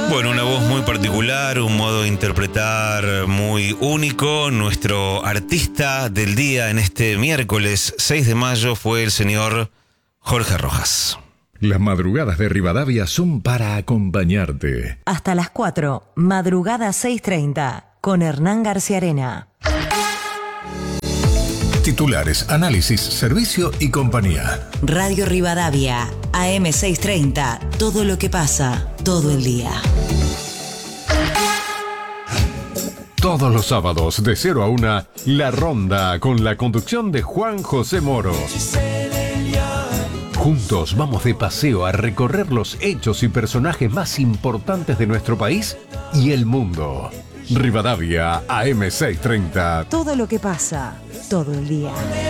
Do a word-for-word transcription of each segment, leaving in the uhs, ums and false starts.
Bueno, una voz muy particular, un modo de interpretar muy único. Nuestro artista del día en este miércoles seis de mayo fue el señor Jorge Rojas. Las madrugadas de Rivadavia son para acompañarte. Hasta las cuatro, madrugada seis treinta, con Hernán García Arena. Titulares, análisis, servicio y compañía. Radio Rivadavia, A M seiscientos treinta, todo lo que pasa, todo el día. Todos los sábados de cero a una, La Ronda, con la conducción de Juan José Moro. Juntos vamos de paseo a recorrer los hechos y personajes más importantes de nuestro país y el mundo. Rivadavia, A M seiscientos treinta. Todo lo que pasa, todo el día.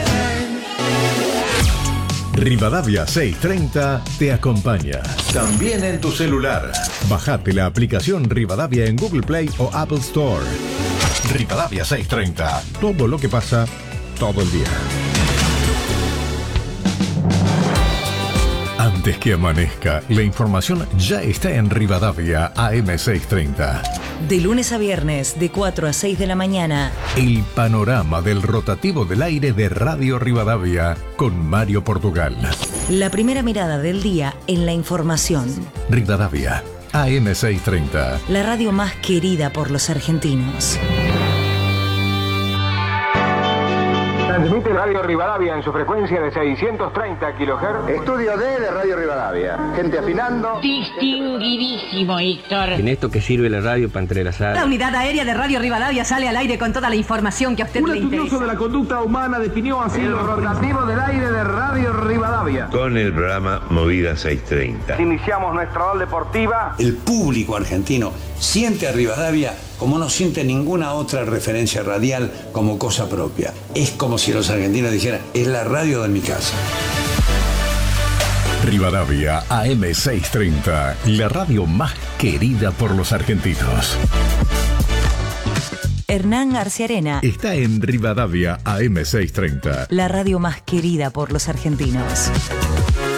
Rivadavia seiscientos treinta te acompaña. También en tu celular. Bajate la aplicación Rivadavia en Google Play o Apple Store. Rivadavia seiscientos treinta. Todo lo que pasa, todo el día. Antes que amanezca, la información ya está en Rivadavia A M seiscientos treinta. De lunes a viernes, de cuatro a seis de la mañana. El panorama del rotativo del aire de Radio Rivadavia con Mario Portugal. La primera mirada del día en la información. Rivadavia A M seiscientos treinta. La radio más querida por los argentinos. Transmite Radio Rivadavia en su frecuencia de seiscientos treinta kilohertz. Estudio D de Radio Rivadavia. Gente afinando. Distinguidísimo, Héctor. ¿En esto qué sirve la radio para entrelazar? La unidad aérea de Radio Rivadavia sale al aire con toda la información que a usted Un le interesa. estudioso de la conducta humana definió así el rotativo del aire de Radio Rivadavia. Con el programa Movida seiscientos treinta. Iniciamos nuestra hora deportiva. El público argentino siente a Rivadavia como no siente ninguna otra referencia radial como cosa propia. Es como si los argentinos dijeran, es la radio de mi casa. Rivadavia A M seiscientos treinta, la radio más querida por los argentinos. Hernán García Arena Está en Rivadavia A M seiscientos treinta. la radio más querida por los argentinos.